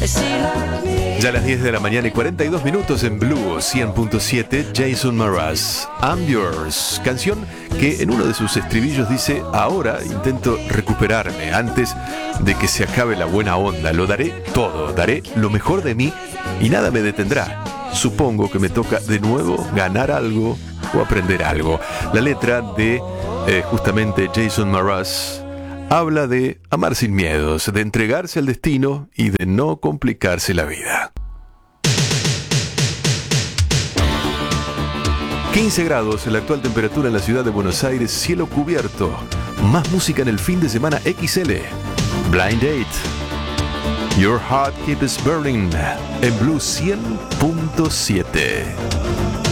Ya a las 10 de la mañana y 42 minutos en Blue 100.7, Jason Mraz, I'm Yours, canción que en uno de sus estribillos dice: ahora intento recuperarme antes de que se acabe la buena onda, lo daré todo, daré lo mejor de mí y nada me detendrá. Supongo que me toca de nuevo ganar algo o aprender algo. La letra de justamente Jason Mraz habla de amar sin miedos, de entregarse al destino y de no complicarse la vida. 15 grados, la actual temperatura en la ciudad de Buenos Aires, cielo cubierto. Más música en el fin de semana XL. Blind Date. Your Heart Keeps Burning en Blue 100.7.